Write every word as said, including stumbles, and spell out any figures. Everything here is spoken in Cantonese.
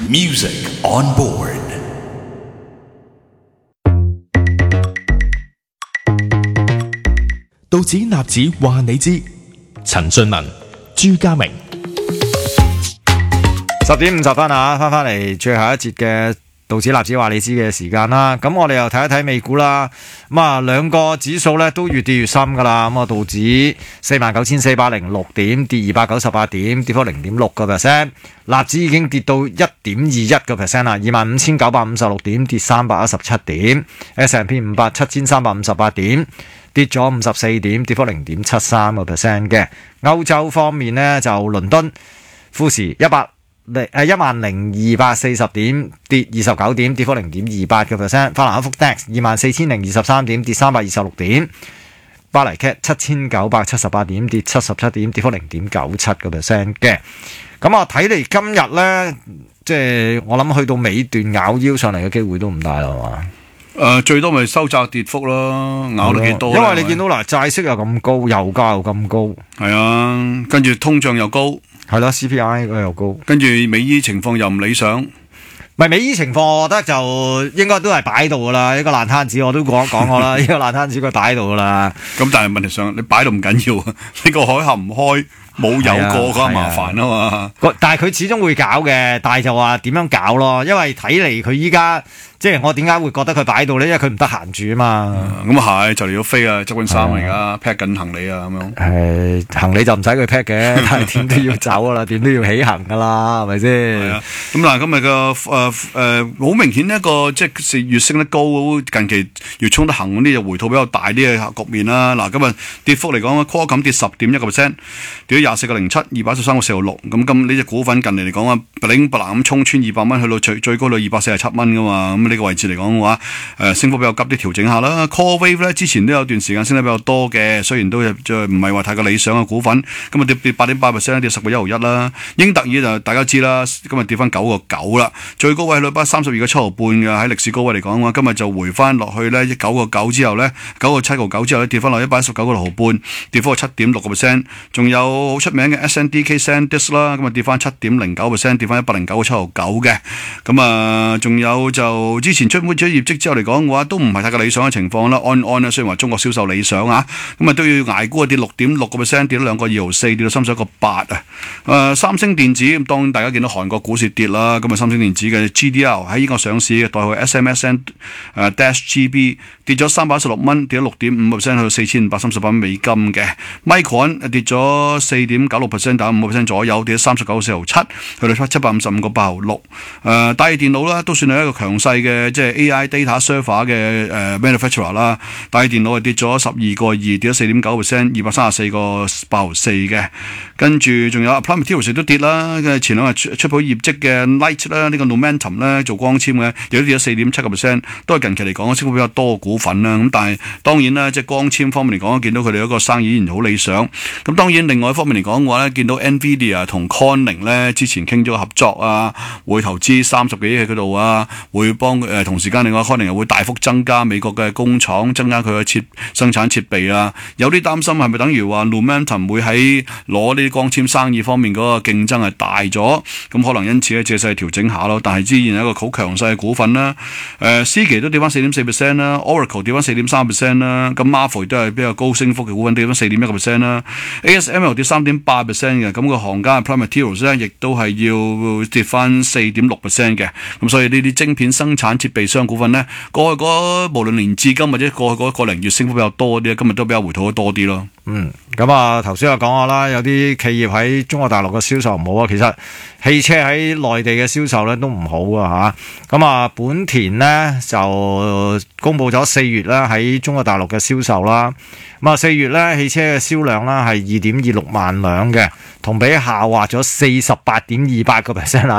Music on board. 道指納指話你知，陳俊文、朱家明。 十點五十分啊，翻翻嚟最後一節嘅道指納指話你知嘅時間啦。咁我哋又睇一睇美股啦。咁啊，兩個指數咧都越跌越深噶啦。咁啊，道指四萬九千四百零六點，跌二百九十八點，跌幅零點六個 percent。納指已經跌到一點二一個 percent 啦，二萬五千九百五十六點，跌三百一十七點。S and P 五百七千三百五十八點，跌咗五十四點，跌幅零點七三個 percent 嘅。歐洲方面呢，就倫敦富時一百誒一萬零二百四十點，跌二十九點，跌幅零點二八個 percent。法蘭克福 D A X 二萬四千零二十三點，跌三百二十六點。巴黎 C A T 七千九百七十八點，跌七十七點，跌幅零點九七個 percent 嘅。咁啊，睇嚟今日呢，即係我諗去到尾段咬腰上嚟嘅機會都唔大啦，係嘛？ 誒、呃，最多咪收窄跌幅咯，咬到幾多？ 因為你見到嗱，債息又咁高，油價又咁高， 係啊，跟住通脹又高， 係啦 ，C P I 又高， 跟住美伊情況又唔理想。 唔係美伊情況，我覺得就應該都係擺度噶啦，呢個爛攤子我都講講過啦，呢個爛攤子佢擺度噶啦。 咁但係問題上，你擺到唔緊要，呢個海峽唔開。冇有過嗰個麻煩啊嘛， 但係佢始終會搞嘅，但係就話點樣搞咯？因為睇嚟佢依家即係我點解會覺得佢擺到呢？因為佢唔得閒住啊嘛。 咁啊係，就嚟要飛啊，執緊衫而家 pack 緊行李啊咁樣。 係行李就唔使佢 pack 嘅，但係點都要走噶啦，點都要起行噶啦，係咪先？ 係啊。咁嗱，今日嘅誒誒好明顯一個即係越升得高，近期越衝得行嗰啲就回吐比較大啲嘅局面啦。嗱，今日跌幅嚟講 ，call 咁跌十點一個 percent，跌咗廿四個零七，二百一十三個四毫六。咁今呢隻股份近嚟嚟講啊，bling bling咁衝穿二百蚊，去到最最高到二百四十七蚊噶嘛。咁呢個位置嚟講嘅話，誒、呃、升幅比較急啲，調整下啦。Call Wave 咧之前都有段時間升得比較多嘅，雖然都係唔係話太過理想嘅股份。今日跌跌八點八 percent， 跌十個一毫一啦。英特爾就大家知啦，今日跌翻九個九啦，最高位去到百三十二個七毫半嘅，喺歷史高位嚟講嘅話，今日就回翻落去咧一九個九之後咧，九個七毫九之後咧跌翻落一百一十九個六毫半，跌幅係七點六個 percent。仲有好出名嘅 S N D K SanDisk 啦，咁啊跌翻七點零九 percent， 跌翻一百零九個七毫九嘅。咁啊，仲有就之前出咗業績之後嚟講嘅話，都唔係太過理想嘅情況啦。安安咧雖然話中國銷售理想啊，咁啊都要捱沽啊，跌六點六個 percent， 跌咗兩個二毫四，跌到三十一個八啊。誒，三星電子咁當然大家見到韓國股市跌啦，咁啊三星電子嘅 G D L 喺英國上市嘅代號 S M S N 誒 Dash G B 跌咗三百一十六蚊，跌咗六點五 percent， 去到四千五百三十八蚊美金嘅。Micron 跌咗四點九六 percent， 打五個 percent 左右，跌咗三十九個四毫七，去到七百五十五個八毫六。誒，大熱電腦啦，都算係一個強勢嘅即係 A I data server 嘅誒、呃、manufacturer 啦。大熱電腦係跌咗十二個二，跌咗四點九 percent， 二百三十四個八毫四嘅。跟住仲有 Applied Materials 都跌啦，前兩日出出咗業績嘅 Light 啦，呢個 Lumentum 咧做光纖嘅，亦都跌咗四點七個 percent， 都係近期嚟講升幅比較多股份啦。咁但係當然啦，即係光纖方面嚟講，見到佢哋一個生意依然好理想。咁當然另外一方面嚟講嘅話咧，見到 Nvidia 同 Corning 咧之前傾咗合作啊，會投資三十幾億喺嗰度啊，會幫誒、呃、同時間另外 Corning 又會大幅增加美國嘅工廠，增加佢嘅設生產設備啊。有啲擔心係咪等於話 Lumentum 會喺攞呢啲光纖生意方面嗰個競爭係大咗，咁可能因此咧借勢調整下咯。但係依然係一個好強勢嘅股份啦。誒、呃、思奇都跌翻四點四 percent 啦 ，Oracle 跌翻四點三 percent 啦，咁 Marvel 都係比較高升幅嘅股份，跌翻四點一個 percent 啦 ，A S M L 跌三點八 percent 嘅，咁個行家 Applied Materials 咧亦都係要跌翻四點六 percent 嘅，咁所以呢啲晶片生產設備商股份咧，過去嗰無論年至今或者過去嗰個零月升幅比較多啲，今日都比較回吐得多啲咯。 嗯，咁啊頭先我講過啦，有啲企業喺中國大陸嘅銷售唔好啊，其實汽車喺內地嘅銷售咧都唔好啊嚇。咁啊本田呢就公布咗四月啦喺中國大陸嘅銷售啦，咁啊四月咧汽車嘅銷量啦係二點二六萬輛嘅，同比下滑咗四十八點二八個 percent 啊。